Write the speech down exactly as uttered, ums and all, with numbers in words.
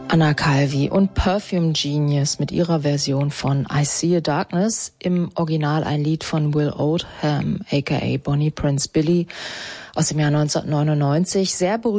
Anna Calvi und Perfume Genius mit ihrer Version von I See a Darkness, im Original ein Lied von Will Oldham, aka Bonnie Prince Billy, aus dem Jahr neunzehnhundertneunundneunzig, sehr berühmt.